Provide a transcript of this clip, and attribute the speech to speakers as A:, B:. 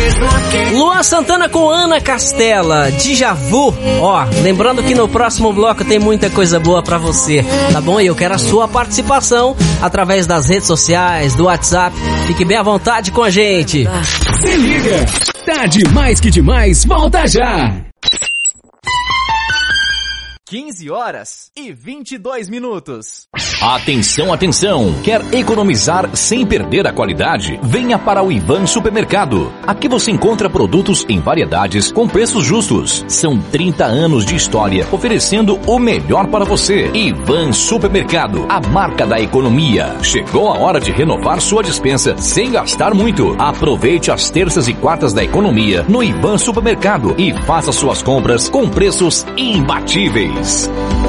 A: Luan Santana com Ana Castela, Déjà Vu. Ó, lembrando que no próximo bloco tem muita coisa boa pra você, tá bom? E eu quero a sua participação através das redes sociais, do WhatsApp. Fique bem à vontade com a gente.
B: Se liga, tá demais que demais, volta já!
C: 15h22.
D: Atenção, atenção! Quer economizar sem perder a qualidade? Venha para o Ivan Supermercado. Aqui você encontra produtos em variedades com preços justos. São 30 anos de história oferecendo o melhor para você. Ivan Supermercado, a marca da economia. Chegou a hora de renovar sua despensa sem gastar muito. Aproveite as terças e quartas da economia no Ivan Supermercado e faça suas compras com preços imbatíveis.